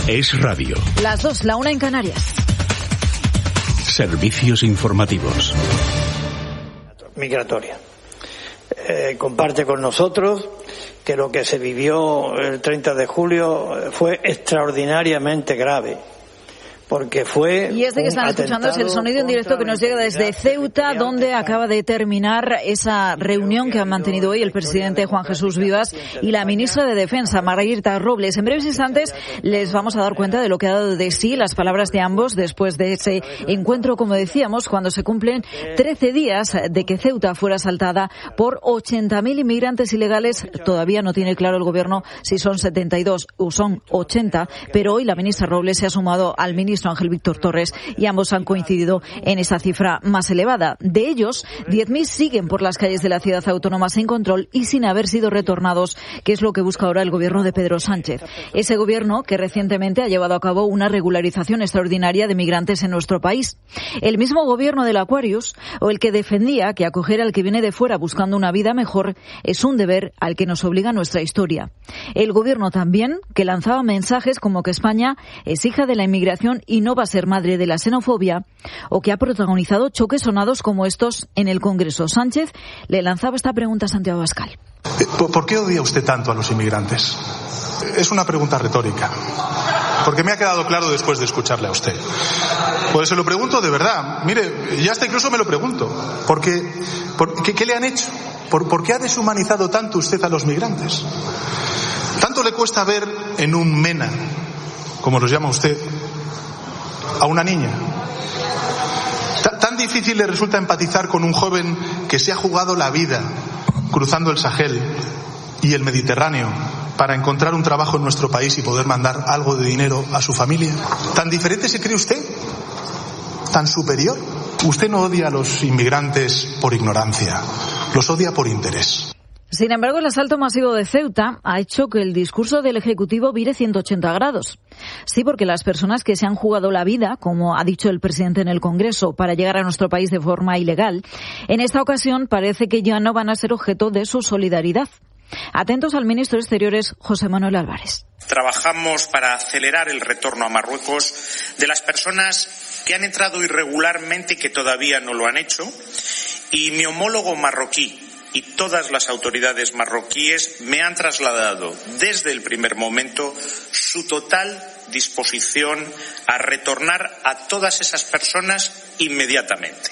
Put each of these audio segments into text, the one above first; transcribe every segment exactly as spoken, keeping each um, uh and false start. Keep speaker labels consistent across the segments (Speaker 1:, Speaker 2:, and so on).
Speaker 1: Es radio.
Speaker 2: Las dos, la una en Canarias.
Speaker 1: Servicios informativos.
Speaker 3: Migratoria. Eh, comparte con nosotros que lo que se vivió el treinta de julio fue extraordinariamente grave. Porque fue
Speaker 2: y este que están escuchando es el sonido en directo que nos llega desde Ceuta, donde acaba de terminar esa reunión que han mantenido hoy el presidente Juan Jesús Vivas y la ministra de Defensa, Margarita Robles. En breves instantes les vamos a dar cuenta de lo que ha dado de sí las palabras de ambos después de ese encuentro, como decíamos, cuando se cumplen trece días de que Ceuta fuera asaltada por ochenta mil inmigrantes ilegales. Todavía no tiene claro el gobierno si son setenta y dos o son ochenta, pero hoy la ministra Robles se ha sumado al ministro Ángel Víctor Torres y ambos han coincidido en esa cifra más elevada. De ellos, diez mil siguen por las calles de la ciudad autónoma sin control y sin haber sido retornados, que es lo que busca ahora el gobierno de Pedro Sánchez. Ese gobierno que recientemente ha llevado a cabo una regularización extraordinaria de migrantes en nuestro país. El mismo gobierno del Aquarius, o el que defendía que acoger al que viene de fuera buscando una vida mejor es un deber al que nos obliga nuestra historia. El gobierno también que lanzaba mensajes como que España es hija de la inmigración y no va a ser madre de la xenofobia, o que ha protagonizado choques sonados como estos en el Congreso. Sánchez le lanzaba esta pregunta a Santiago Abascal.
Speaker 4: ¿Por qué odia usted tanto a los inmigrantes? Es una pregunta retórica, porque me ha quedado claro después de escucharle a usted. Pues se lo pregunto de verdad. Mire, ya hasta incluso me lo pregunto. Porque, por, ¿qué, ¿Qué le han hecho? ¿Por, ¿Por qué ha deshumanizado tanto usted a los migrantes? ¿Tanto le cuesta ver en un MENA, como los llama usted, a una niña? ¿Tan difícil le resulta empatizar con un joven que se ha jugado la vida cruzando el Sahel y el Mediterráneo para encontrar un trabajo en nuestro país y poder mandar algo de dinero a su familia? ¿Tan diferente se cree usted? ¿Tan superior? Usted no odia a los inmigrantes por ignorancia, los odia por interés.
Speaker 2: Sin embargo, el asalto masivo de Ceuta ha hecho que el discurso del Ejecutivo vire ciento ochenta grados. Sí, porque las personas que se han jugado la vida, como ha dicho el presidente en el Congreso, para llegar a nuestro país de forma ilegal, en esta ocasión parece que ya no van a ser objeto de su solidaridad. Atentos al ministro de Exteriores, José Manuel Álvarez.
Speaker 5: Trabajamos para acelerar el retorno a Marruecos de las personas que han entrado irregularmente y que todavía no lo han hecho. Y mi homólogo marroquí y todas las autoridades marroquíes me han trasladado desde el primer momento su total disposición a retornar a todas esas personas inmediatamente.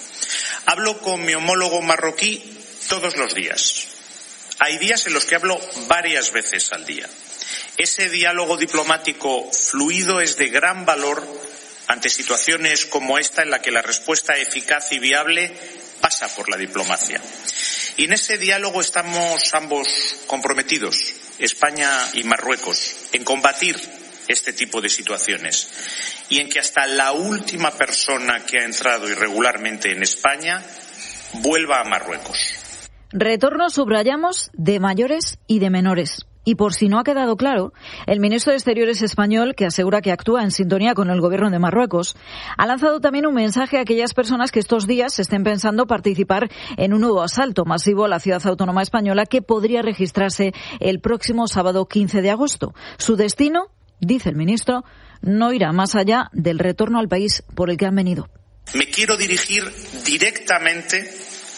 Speaker 5: Hablo con mi homólogo marroquí todos los días. Hay días en los que hablo varias veces al día. Ese diálogo diplomático fluido es de gran valor ante situaciones como esta en la que la respuesta eficaz y viable pasa por la diplomacia. Y en ese diálogo estamos ambos comprometidos, España y Marruecos, en combatir este tipo de situaciones y en que hasta la última persona que ha entrado irregularmente en España vuelva a Marruecos.
Speaker 2: Retorno, subrayamos, de mayores y de menores. Y por si no ha quedado claro, el ministro de Exteriores español, que asegura que actúa en sintonía con el gobierno de Marruecos, ha lanzado también un mensaje a aquellas personas que estos días estén pensando participar en un nuevo asalto masivo a la ciudad autónoma española que podría registrarse el próximo sábado quince de agosto. Su destino, dice el ministro, no irá más allá del retorno al país por el que han venido.
Speaker 5: Me quiero dirigir directamente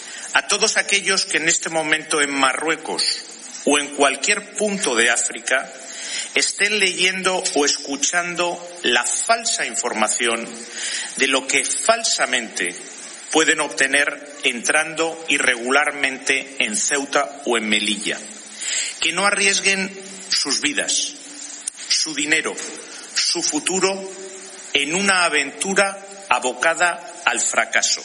Speaker 5: a todos aquellos que en este momento en Marruecos o en cualquier punto de África estén leyendo o escuchando la falsa información de lo que falsamente pueden obtener entrando irregularmente en Ceuta o en Melilla. Que no arriesguen sus vidas, su dinero, su futuro en una aventura abocada al fracaso.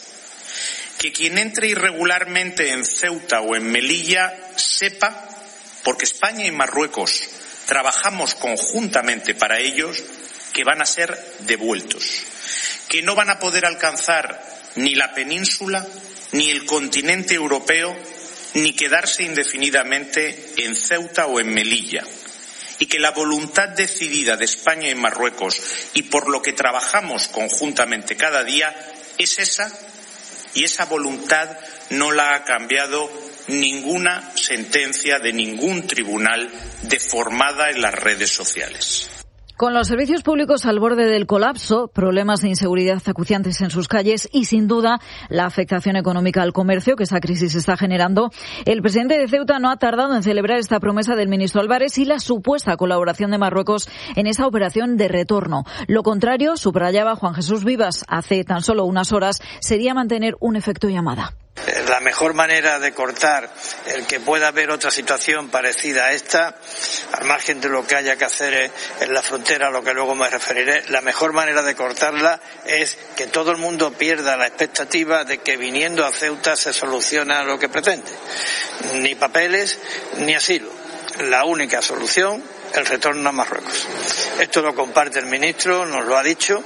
Speaker 5: Que quien entre irregularmente en Ceuta o en Melilla sepa, porque España y Marruecos trabajamos conjuntamente para ellos, que van a ser devueltos, que no van a poder alcanzar ni la península, ni el continente europeo, ni quedarse indefinidamente en Ceuta o en Melilla, y que la voluntad decidida de España y Marruecos, y por lo que trabajamos conjuntamente cada día, es esa, y esa voluntad no la ha cambiado ninguna sentencia de ningún tribunal deformada en las redes sociales.
Speaker 2: Con los servicios públicos al borde del colapso, problemas de inseguridad acuciantes en sus calles y, sin duda, la afectación económica al comercio que esa crisis está generando, el presidente de Ceuta no ha tardado en celebrar esta promesa del ministro Álvarez y la supuesta colaboración de Marruecos en esa operación de retorno. Lo contrario, subrayaba Juan Jesús Vivas hace tan solo unas horas, sería mantener un efecto llamada.
Speaker 3: La mejor manera de cortar el que pueda haber otra situación parecida a esta, al margen de lo que haya que hacer en la frontera, a lo que luego me referiré, la mejor manera de cortarla es que todo el mundo pierda la expectativa de que viniendo a Ceuta se soluciona lo que pretende. Ni papeles ni asilo. La única solución, el retorno a Marruecos. Esto lo comparte el ministro, nos lo ha dicho,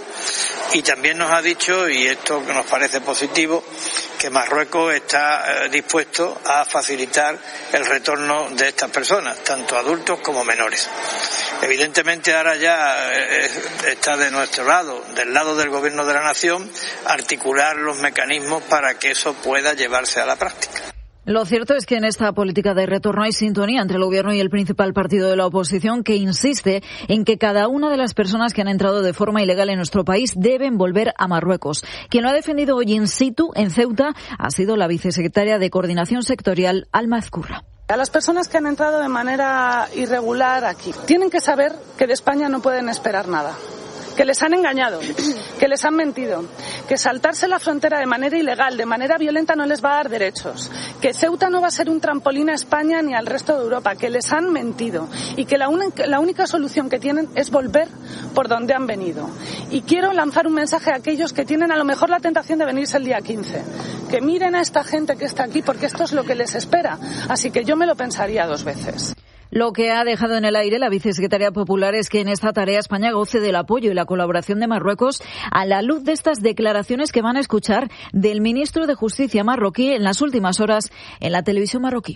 Speaker 3: y también nos ha dicho, y esto que nos parece positivo, que Marruecos está eh, dispuesto a facilitar el retorno de estas personas, tanto adultos como menores. Evidentemente ahora ya eh, está de nuestro lado, del lado del Gobierno de la Nación, articular los mecanismos para que eso pueda llevarse a la práctica.
Speaker 2: Lo cierto es que en esta política de retorno hay sintonía entre el Gobierno y el principal partido de la oposición, que insiste en que cada una de las personas que han entrado de forma ilegal en nuestro país deben volver a Marruecos. Quien lo ha defendido hoy in situ, en Ceuta, ha sido la vicesecretaria de Coordinación Sectorial, Alma Ezcurra.
Speaker 6: A las personas que han entrado de manera irregular aquí, tienen que saber que de España no pueden esperar nada. Que les han engañado, que les han mentido, que saltarse la frontera de manera ilegal, de manera violenta, no les va a dar derechos, que Ceuta no va a ser un trampolín a España ni al resto de Europa, que les han mentido y que la, una, la única solución que tienen es volver por donde han venido. Y quiero lanzar un mensaje a aquellos que tienen a lo mejor la tentación de venirse el día quince, que miren a esta gente que está aquí porque esto es lo que les espera, así que yo me lo pensaría dos veces.
Speaker 2: Lo que ha dejado en el aire la vicesecretaria popular es que en esta tarea España goce del apoyo y la colaboración de Marruecos a la luz de estas declaraciones que van a escuchar del ministro de Justicia marroquí en las últimas horas en la televisión marroquí.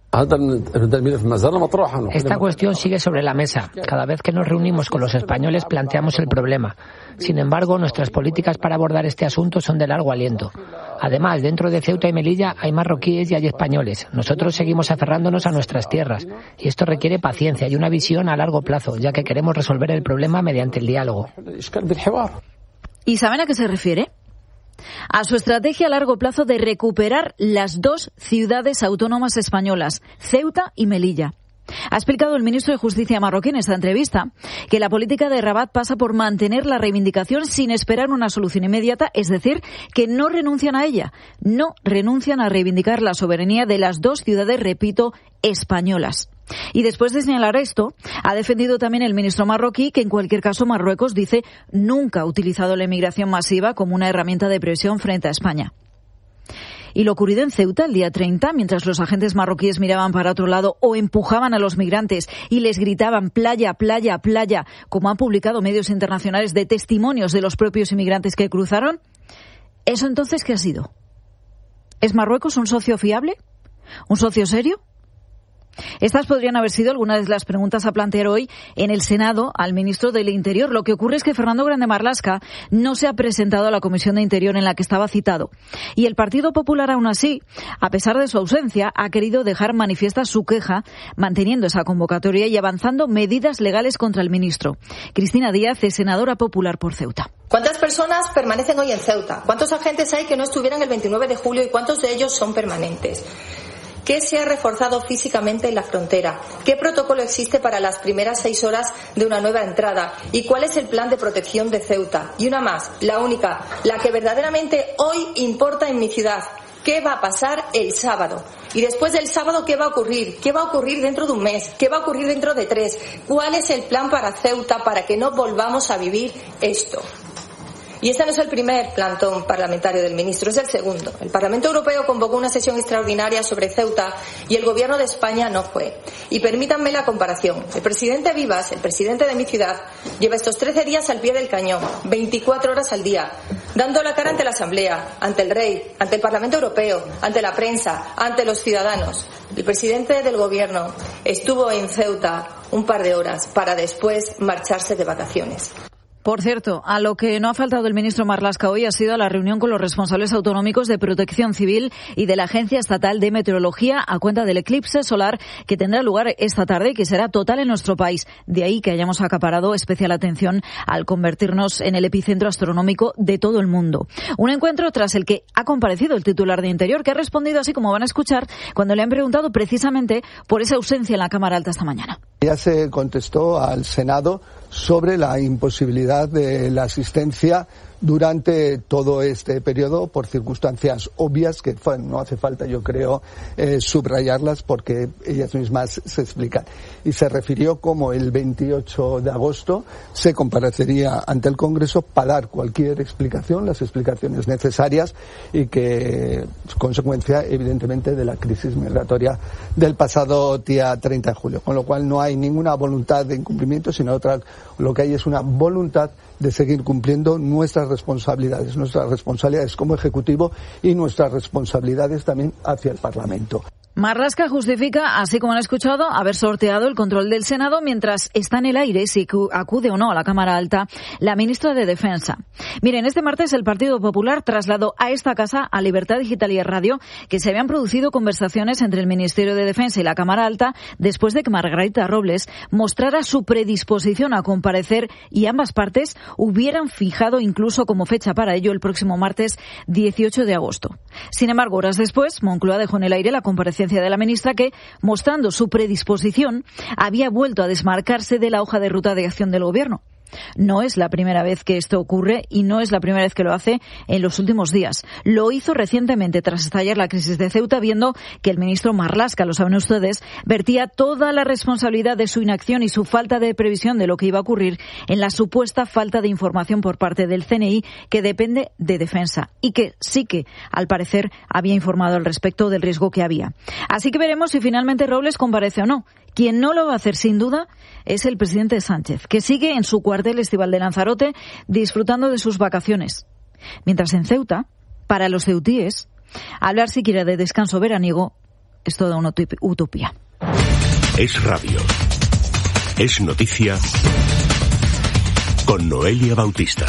Speaker 7: Esta cuestión sigue sobre la mesa. Cada vez que nos reunimos con los españoles planteamos el problema. Sin embargo, nuestras políticas para abordar este asunto son de largo aliento. Además, dentro de Ceuta y Melilla hay marroquíes y hay españoles. Nosotros seguimos aferrándonos a nuestras tierras. Y esto requiere paciencia y una visión a largo plazo, ya que queremos resolver el problema mediante el diálogo.
Speaker 2: ¿Y saben a qué se refiere? A su estrategia a largo plazo de recuperar las dos ciudades autónomas españolas, Ceuta y Melilla. Ha explicado el ministro de Justicia marroquí en esta entrevista que la política de Rabat pasa por mantener la reivindicación sin esperar una solución inmediata, es decir, que no renuncian a ella, no renuncian a reivindicar la soberanía de las dos ciudades, repito, españolas. Y después de señalar esto, ha defendido también el ministro marroquí que en cualquier caso Marruecos, dice, nunca ha utilizado la inmigración masiva como una herramienta de presión frente a España. Y lo ocurrido en Ceuta el día treinta, mientras los agentes marroquíes miraban para otro lado o empujaban a los migrantes y les gritaban playa, playa, playa, como han publicado medios internacionales de testimonios de los propios inmigrantes que cruzaron, ¿eso entonces qué ha sido? ¿Es Marruecos un socio fiable? ¿Un socio serio? Estas podrían haber sido algunas de las preguntas a plantear hoy en el Senado al ministro del Interior. Lo que ocurre es que Fernando Grande Marlaska no se ha presentado a la Comisión de Interior en la que estaba citado. Y el Partido Popular, aún así, a pesar de su ausencia, ha querido dejar manifiesta su queja, manteniendo esa convocatoria y avanzando medidas legales contra el ministro. Cristina Díaz es senadora popular por Ceuta.
Speaker 8: ¿Cuántas personas permanecen hoy en Ceuta? ¿Cuántos agentes hay que no estuvieran el veintinueve de julio y cuántos de ellos son permanentes? ¿Qué se ha reforzado físicamente en la frontera? ¿Qué protocolo existe para las primeras seis horas de una nueva entrada? ¿Y cuál es el plan de protección de Ceuta? Y una más, la única, la que verdaderamente hoy importa en mi ciudad. ¿Qué va a pasar el sábado? Y después del sábado, ¿qué va a ocurrir? ¿Qué va a ocurrir dentro de un mes? ¿Qué va a ocurrir dentro de tres? ¿Cuál es el plan para Ceuta para que no volvamos a vivir esto? Y este no es el primer plantón parlamentario del ministro, es el segundo. El Parlamento Europeo convocó una sesión extraordinaria sobre Ceuta y el Gobierno de España no fue. Y permítanme la comparación. El presidente Vivas, el presidente de mi ciudad, lleva estos trece días al pie del cañón, veinticuatro horas al día, dando la cara ante la Asamblea, ante el Rey, ante el Parlamento Europeo, ante la prensa, ante los ciudadanos. El presidente del Gobierno estuvo en Ceuta un par de horas para después marcharse de vacaciones.
Speaker 2: Por cierto, a lo que no ha faltado el ministro Marlaska hoy ha sido a la reunión con los responsables autonómicos de Protección Civil y de la Agencia Estatal de Meteorología a cuenta del eclipse solar que tendrá lugar esta tarde y que será total en nuestro país. De ahí que hayamos acaparado especial atención al convertirnos en el epicentro astronómico de todo el mundo. Un encuentro tras el que ha comparecido el titular de Interior, que ha respondido así como van a escuchar cuando le han preguntado precisamente por esa ausencia en la Cámara Alta esta mañana.
Speaker 9: Ya se contestó al Senado sobre la imposibilidad de la asistencia durante todo este periodo por circunstancias obvias que bueno, no hace falta, yo creo, eh, subrayarlas porque ellas mismas se explican. Y se refirió como el veintiocho de agosto se comparecería ante el Congreso para dar cualquier explicación, las explicaciones necesarias y que es consecuencia evidentemente de la crisis migratoria del pasado día treinta de julio. Con lo cual no hay ninguna voluntad de incumplimiento, sino otra, lo que hay es una voluntad de seguir cumpliendo nuestras responsabilidades, nuestras responsabilidades como Ejecutivo y nuestras responsabilidades también hacia el Parlamento.
Speaker 2: Marlaska justifica, así como han escuchado, haber sorteado el control del Senado mientras está en el aire si acude o no a la Cámara Alta la ministra de Defensa. Miren, este martes el Partido Popular trasladó a esta casa, a Libertad Digital y Radio, que se habían producido conversaciones entre el Ministerio de Defensa y la Cámara Alta después de que Margarita Robles mostrara su predisposición a comparecer y ambas partes hubieran fijado incluso como fecha para ello el próximo martes dieciocho de agosto. Sin embargo, horas después, Moncloa dejó en el aire la comparecencia de la ministra que, mostrando su predisposición, había vuelto a desmarcarse de la hoja de ruta de acción del Gobierno. No es la primera vez que esto ocurre y no es la primera vez que lo hace en los últimos días. Lo hizo recientemente tras estallar la crisis de Ceuta, viendo que el ministro Marlaska, lo saben ustedes, vertía toda la responsabilidad de su inacción y su falta de previsión de lo que iba a ocurrir en la supuesta falta de información por parte del C N I, que depende de Defensa y que sí que, al parecer, había informado al respecto del riesgo que había. Así que veremos si finalmente Robles comparece o no. Quien no lo va a hacer, sin duda, es el presidente Sánchez, que sigue en su cuartel estival de Lanzarote disfrutando de sus vacaciones. Mientras en Ceuta, para los ceutíes, hablar siquiera de descanso veraniego es toda una utopía.
Speaker 1: Es radio. Es noticia con Noelia Bautista.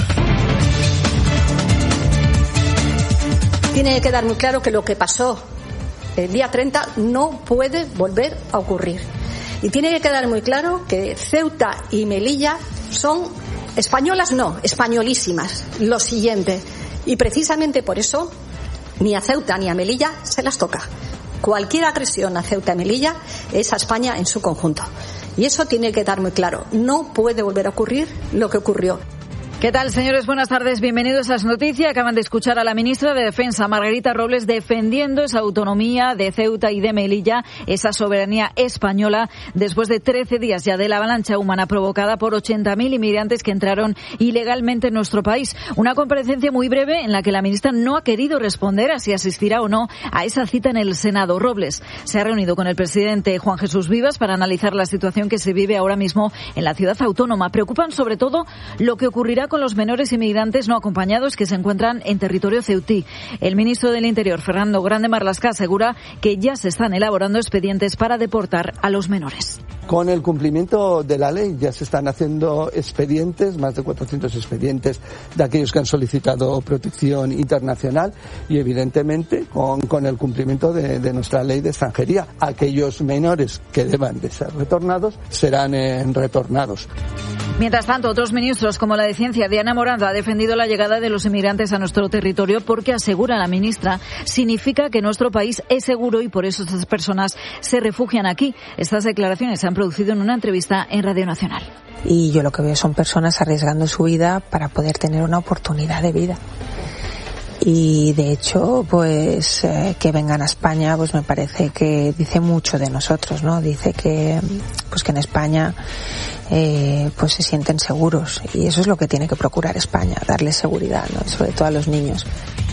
Speaker 10: Tiene que quedar muy claro que lo que pasó el día treinta no puede volver a ocurrir. Y tiene que quedar muy claro que Ceuta y Melilla son españolas, no, españolísimas. Lo siguiente. Y precisamente por eso ni a Ceuta ni a Melilla se las toca. Cualquier agresión a Ceuta y Melilla es a España en su conjunto. Y eso tiene que quedar muy claro. No puede volver a ocurrir lo que ocurrió.
Speaker 2: ¿Qué tal, señores? Buenas tardes. Bienvenidos a las noticias. Acaban de escuchar a la ministra de Defensa, Margarita Robles, defendiendo esa autonomía de Ceuta y de Melilla, esa soberanía española, después de trece días ya de la avalancha humana provocada por ochenta mil inmigrantes que entraron ilegalmente en nuestro país. Una comparecencia muy breve en la que la ministra no ha querido responder a si asistirá o no a esa cita en el Senado. Robles se ha reunido con el presidente Juan Jesús Vivas para analizar la situación que se vive ahora mismo en la ciudad autónoma. Preocupan sobre todo lo que ocurrirá con los menores inmigrantes no acompañados que se encuentran en territorio ceutí. El ministro del Interior, Fernando Grande Marlaska, asegura que ya se están elaborando expedientes para deportar a los menores.
Speaker 9: Con el cumplimiento de la ley ya se están haciendo expedientes, más de cuatrocientos expedientes de aquellos que han solicitado protección internacional y evidentemente con, con el cumplimiento de, de nuestra ley de extranjería. Aquellos menores que deban de ser retornados serán eh, retornados.
Speaker 2: Mientras tanto, otros ministros, como la de Ciencia, Diana Moranda, ha defendido la llegada de los inmigrantes a nuestro territorio porque, asegura la ministra, significa que nuestro país es seguro y por eso estas personas se refugian aquí. Estas declaraciones se han producido en una entrevista en Radio Nacional.
Speaker 11: Y yo lo que veo son personas arriesgando su vida para poder tener una oportunidad de vida. Y de hecho, pues eh, que vengan a España, pues me parece que dice mucho de nosotros, ¿no? Dice que pues que en España eh, pues se sienten seguros y eso es lo que tiene que procurar España, darles seguridad, ¿no? Sobre todo a los niños.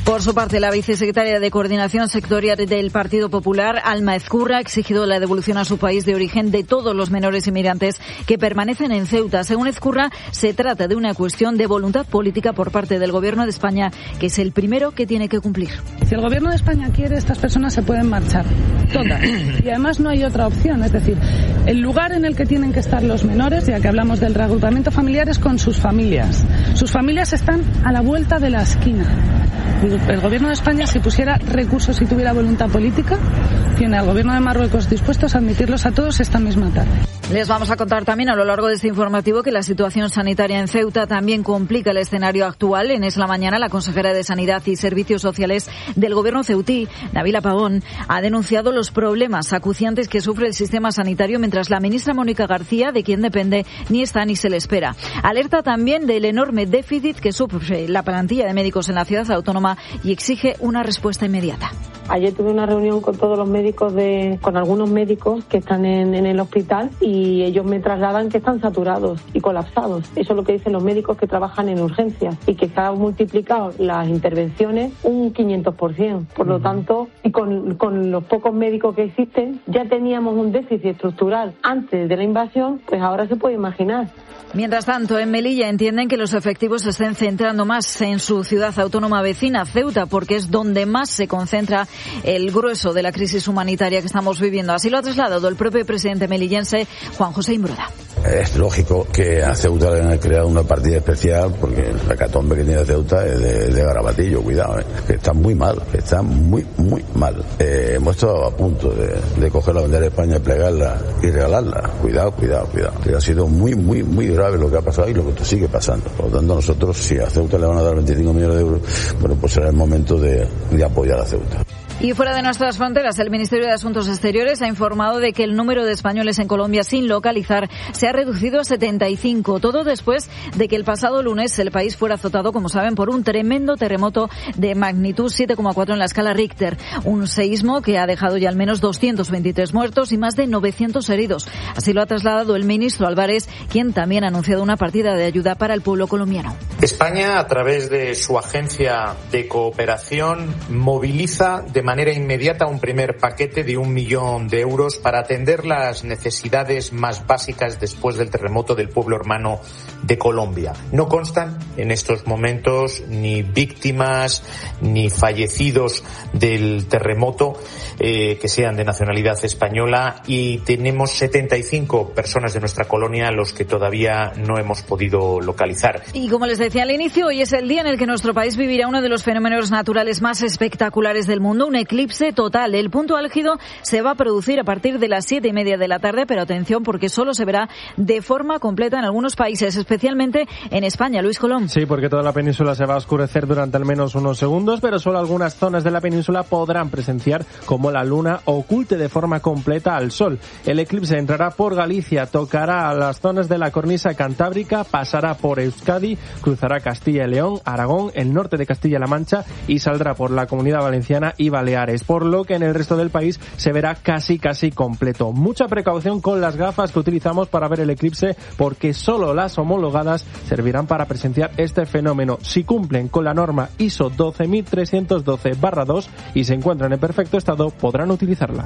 Speaker 2: Por su parte, la vicesecretaria de Coordinación Sectorial del Partido Popular, Alma Ezcurra, ha exigido la devolución a su país de origen de todos los menores inmigrantes que permanecen en Ceuta. Según Ezcurra, se trata de una cuestión de voluntad política por parte del Gobierno de España, que es el primero que tiene que cumplir.
Speaker 6: Si el Gobierno de España quiere, estas personas se pueden marchar, todas. Y además no hay otra opción, es decir, el lugar en el que tienen que estar los menores, ya que hablamos del reagrupamiento familiar, es con sus familias. Sus familias están a la vuelta de la esquina. El Gobierno de España, si pusiera recursos y tuviera voluntad política, tiene al Gobierno de Marruecos dispuestos a admitirlos a todos esta misma tarde.
Speaker 2: Les vamos a contar también a lo largo de este informativo que la situación sanitaria en Ceuta también complica el escenario actual. En Es la Mañana, la consejera de Sanidad y Servicios Sociales del Gobierno ceutí, Nabila Pavón, ha denunciado los problemas acuciantes que sufre el sistema sanitario, mientras la ministra Mónica García, de quien depende, ni está ni se le espera. Alerta también del enorme déficit que sufre la plantilla de médicos en la ciudad autónoma y exige una respuesta inmediata.
Speaker 12: Ayer tuve una reunión con todos los médicos, de, con algunos médicos que están en, en el hospital, y ellos me trasladan que están saturados y colapsados. Eso es lo que dicen los médicos que trabajan en urgencias, y que se han multiplicado las intervenciones un quinientos por ciento. Por lo tanto, y con, con los pocos médicos que existen, ya teníamos un déficit estructural antes de la invasión, pues ahora se puede imaginar.
Speaker 2: Mientras tanto, en Melilla entienden que los efectivos se estén centrando más en su ciudad autónoma vecina, Ceuta, porque es donde más se concentra el grueso de la crisis humanitaria que estamos viviendo. Así lo ha trasladado el propio presidente melillense, Juan José Imbroda.
Speaker 13: Es lógico que a Ceuta le han creado una partida especial, porque la hecatombe que tiene Ceuta es de, de Garabatillo, cuidado, ¿eh? que está muy mal, que está muy, muy mal. Eh, hemos estado a punto de, de coger la bandera de España, plegarla y regalarla. Cuidado, cuidado, cuidado. Que ha sido muy, muy, muy grave lo que ha pasado y lo que sigue pasando. Por lo tanto, nosotros, si a Ceuta le van a dar veinticinco millones de euros, bueno, pues será el momento de, de apoyar a Ceuta.
Speaker 2: Y fuera de nuestras fronteras, el Ministerio de Asuntos Exteriores ha informado de que el número de españoles en Colombia sin localizar se ha reducido a setenta y cinco, todo después de que el pasado lunes el país fuera azotado, como saben, por un tremendo terremoto de magnitud siete coma cuatro en la escala Richter, un seísmo que ha dejado ya al menos doscientos veintitrés muertos y más de novecientos heridos. Así lo ha trasladado el ministro Álvarez, quien también ha anunciado una partida de ayuda para el pueblo colombiano.
Speaker 5: España, a través de su agencia de cooperación, moviliza de manera inmediata un primer paquete de un millón de euros para atender las necesidades más básicas después del terremoto del pueblo hermano de Colombia. No constan en estos momentos ni víctimas ni fallecidos del terremoto eh, que sean de nacionalidad española, y tenemos setenta y cinco personas de nuestra colonia a los que todavía no hemos podido localizar.
Speaker 2: Y como les decía al inicio, hoy es el día en el que nuestro país vivirá uno de los fenómenos naturales más espectaculares del mundo, un eclipse total. El punto álgido se va a producir a partir de las siete y media de la tarde, pero atención, porque solo se verá de forma completa en algunos países, especialmente en España. Luis Colón.
Speaker 14: Sí, porque toda la península se va a oscurecer durante al menos unos segundos, pero solo algunas zonas de la península podrán presenciar cómo la luna oculte de forma completa al sol. El eclipse entrará por Galicia, tocará a las zonas de la cornisa cantábrica, pasará por Euskadi, cruzará Castilla y León, Aragón, el norte de Castilla-La Mancha y saldrá por la Comunidad Valenciana y Baleares, por lo que en el resto del país se verá casi casi completo. Mucha precaución con las gafas que utilizamos para ver el eclipse, porque solo las homologadas servirán para presenciar este fenómeno. Si cumplen con la norma I S O doce mil trescientos doce barra dos y se encuentran en perfecto estado, podrán utilizarla.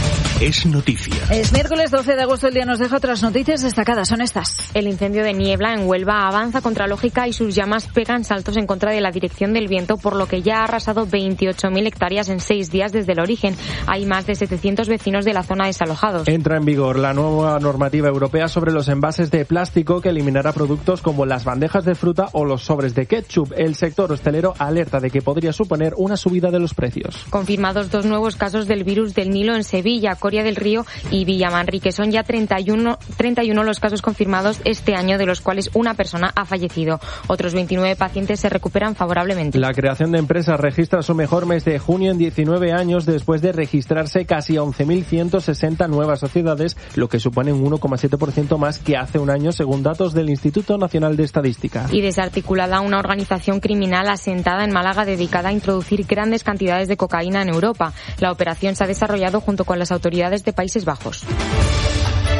Speaker 1: Es noticia.
Speaker 2: Es miércoles doce de agosto, el día nos deja otras noticias destacadas, son estas.
Speaker 15: El incendio de niebla en Huelva avanza contra lógica y sus llamas pegan saltos en contra de la dirección del viento, por lo que ya ha arrasado veintiocho mil hectáreas en seis días desde el origen. Hay más de setecientos vecinos de la zona desalojados.
Speaker 14: Entra en vigor la nueva normativa europea sobre los envases de plástico, que eliminará productos como las bandejas de fruta o los sobres de ketchup. El sector hostelero alerta de que podría suponer una subida de los precios.
Speaker 15: Confirmados dos nuevos casos del virus del Nilo en Sevilla, Coria del Río y Villamanrique. Son ya treinta y uno, treinta y uno los casos confirmados este año, de los cuales una persona ha fallecido. Otros veintinueve pacientes se recuperan favorablemente.
Speaker 14: La creación de empresas registra su mejor mes de junio en diecinueve años, después de registrarse casi once mil ciento sesenta nuevas sociedades, lo que supone un uno coma siete por ciento más que hace un año, según datos del Instituto Nacional de Estadística.
Speaker 15: Y desarticulada una organización criminal asentada en Málaga dedicada a introducir grandes cantidades de cocaína en Europa. La operación se ha desarrollado junto con las autoridades de Países Bajos.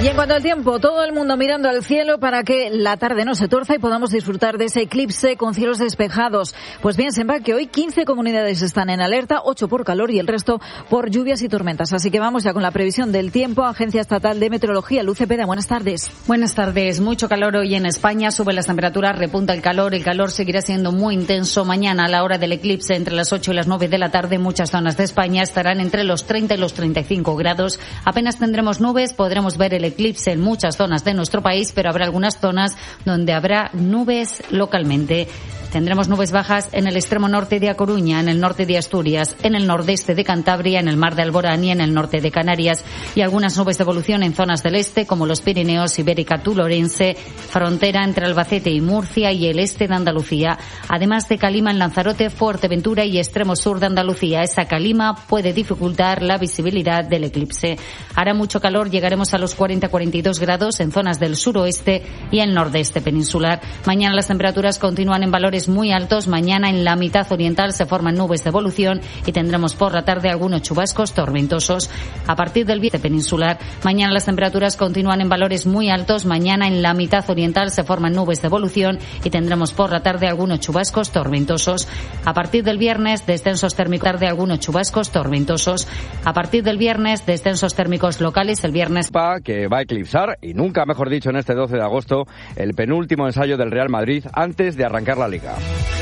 Speaker 2: Y en cuanto al tiempo, todo el mundo mirando al cielo para que la tarde no se torza y podamos disfrutar de ese eclipse con cielos despejados. Pues bien, sepa que hoy quince comunidades están en alerta, ocho por calor y el resto por lluvias y tormentas. Así que vamos ya con la previsión del tiempo. Agencia Estatal de Meteorología, Luz Cepeda, buenas tardes.
Speaker 16: Buenas tardes. Mucho calor hoy en España, suben las temperaturas, repunta el calor. El calor seguirá siendo muy intenso. Mañana a la hora del eclipse, entre las ocho y las nueve de la tarde, muchas zonas de España estarán entre los treinta y los treinta y cinco grados. Apenas tendremos nubes, podremos ver el eclipse en muchas zonas de nuestro país, pero habrá algunas zonas donde habrá nubes localmente. Tendremos nubes bajas en el extremo norte de A Coruña, en el norte de Asturias, en el nordeste de Cantabria, en el mar de Alborán y en el norte de Canarias, y algunas nubes de evolución en zonas del este, como los Pirineos, Ibérica, Tulorense, frontera entre Albacete y Murcia y el este de Andalucía, además de calima en Lanzarote, Fuerteventura y extremo sur de Andalucía. Esa calima puede dificultar la visibilidad del eclipse. Hará mucho calor, llegaremos a los cuarenta a cuarenta y dos grados en zonas del suroeste y el nordeste peninsular. Mañana las temperaturas continúan en valores muy altos. Mañana en la mitad oriental se forman nubes de evolución y tendremos por la tarde algunos chubascos tormentosos. A partir del viernes peninsular, mañana las temperaturas continúan en valores muy altos. Mañana en la mitad oriental se forman nubes de evolución y tendremos por la tarde algunos chubascos tormentosos. A partir del viernes, descensos térmicos de algunos chubascos tormentosos. A partir del viernes, descensos térmicos locales el viernes.
Speaker 17: Que va a eclipsar, y nunca mejor dicho en este doce de agosto, el penúltimo ensayo del Real Madrid antes de arrancar la Liga.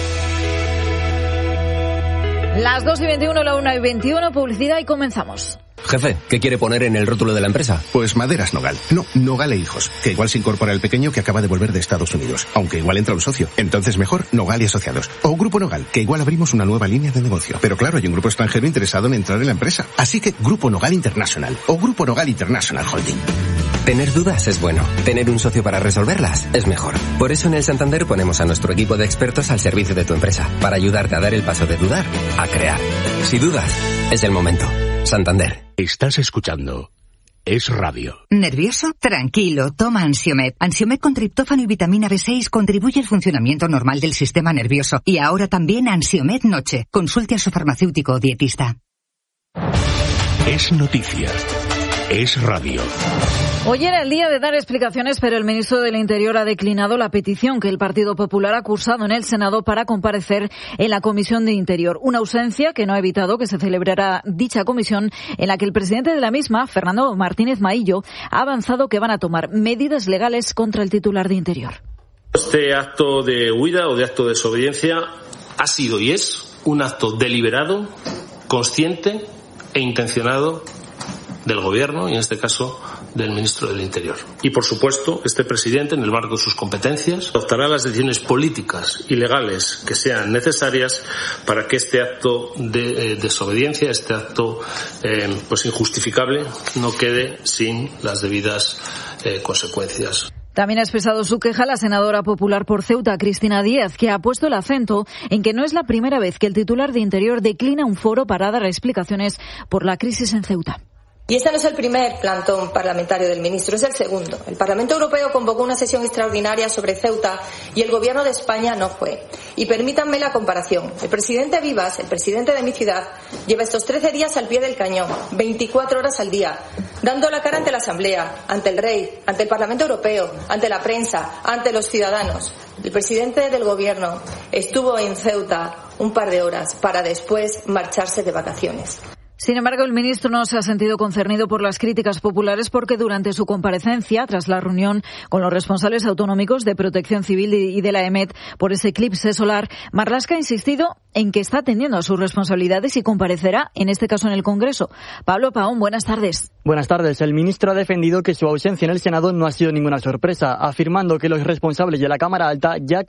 Speaker 2: Las dos y veintiuno, la una y veintiuno, publicidad y comenzamos.
Speaker 18: Jefe, ¿qué quiere poner en el rótulo de la empresa?
Speaker 19: Pues Maderas Nogal. No, Nogal e Hijos. Que igual se incorpora el pequeño que acaba de volver de Estados Unidos. Aunque igual entra un socio. Entonces mejor Nogal y Asociados. O Grupo Nogal, que igual abrimos una nueva línea de negocio. Pero claro, hay un grupo extranjero interesado en entrar en la empresa. Así que Grupo Nogal International. O Grupo Nogal International Holding.
Speaker 18: Tener dudas es bueno. Tener un socio para resolverlas es mejor. Por eso en el Santander ponemos a nuestro equipo de expertos al servicio de tu empresa. Para ayudarte a dar el paso de dudar a crear. Si dudas, es el momento. Santander.
Speaker 1: Estás escuchando Es Radio.
Speaker 20: ¿Nervioso? Tranquilo, toma Ansiomed. Ansiomed con triptófano y vitamina B seis contribuye al funcionamiento normal del sistema nervioso. Y ahora también Ansiomed Noche. Consulte a su farmacéutico o dietista.
Speaker 1: Es noticia. Es Radio.
Speaker 2: Hoy era el día de dar explicaciones, pero el ministro del Interior ha declinado la petición que el Partido Popular ha cursado en el Senado para comparecer en la Comisión de Interior. Una ausencia que no ha evitado que se celebrara dicha comisión, en la que el presidente de la misma, Fernando Martínez Maillo, ha avanzado que van a tomar medidas legales contra el titular de Interior.
Speaker 21: Este acto de huida o de acto de desobediencia ha sido y es un acto deliberado, consciente e intencionado del Gobierno y, en este caso, del ministro del Interior. Y, por supuesto, este presidente, en el marco de sus competencias, adoptará las decisiones políticas y legales que sean necesarias para que este acto de eh, desobediencia, este acto eh, pues injustificable, no quede sin las debidas eh, consecuencias.
Speaker 2: También ha expresado su queja la senadora popular por Ceuta, Cristina Díez, que ha puesto el acento en que no es la primera vez que el titular de Interior declina un foro para dar explicaciones por la crisis en Ceuta.
Speaker 8: Y este no es el primer plantón parlamentario del ministro, es el segundo. El Parlamento Europeo convocó una sesión extraordinaria sobre Ceuta y el Gobierno de España no fue. Y permítanme la comparación. El presidente Vivas, el presidente de mi ciudad, lleva estos trece días al pie del cañón, veinticuatro horas al día, dando la cara ante la Asamblea, ante el Rey, ante el Parlamento Europeo, ante la prensa, ante los ciudadanos. El presidente del Gobierno estuvo en Ceuta un par de horas para después marcharse de vacaciones.
Speaker 2: Sin embargo, el ministro no se ha sentido concernido por las críticas populares porque durante su comparecencia, tras la reunión con los responsables autonómicos de Protección Civil y de la E M E T por ese eclipse solar, Marlaska ha insistido en que está atendiendo a sus responsabilidades y comparecerá, en este caso en el Congreso. Pablo Paón, buenas tardes.
Speaker 22: Buenas tardes. El ministro ha defendido que su ausencia en el Senado no ha sido ninguna sorpresa, afirmando que los responsables de la Cámara Alta ya